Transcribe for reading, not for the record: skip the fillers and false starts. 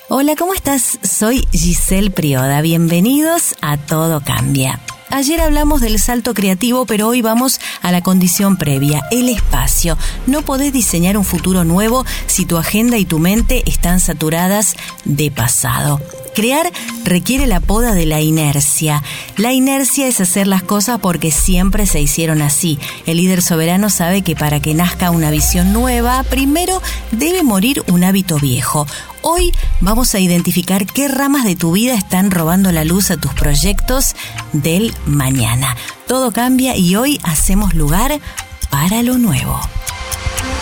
Hola, ¿cómo estás? Soy Giselle Prioda. Bienvenidos a Todo Cambia. Ayer hablamos del salto creativo, pero hoy vamos a la condición previa, el espacio. No podés diseñar un futuro nuevo si tu agenda y tu mente están saturadas de pasado. Crear requiere la poda de la inercia. La inercia es hacer las cosas porque siempre se hicieron así. El líder soberano sabe que para que nazca una visión nueva, primero debe morir un hábito viejo. Hoy vamos a identificar qué ramas de tu vida están robando la luz a tus proyectos del mañana. Todo cambia y hoy hacemos lugar para lo nuevo.